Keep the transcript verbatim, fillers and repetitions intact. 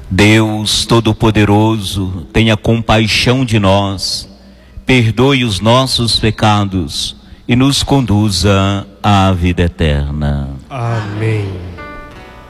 Deus Todo-Poderoso, tenha compaixão de nós, perdoe os nossos pecados e nos conduza à vida eterna. Amém.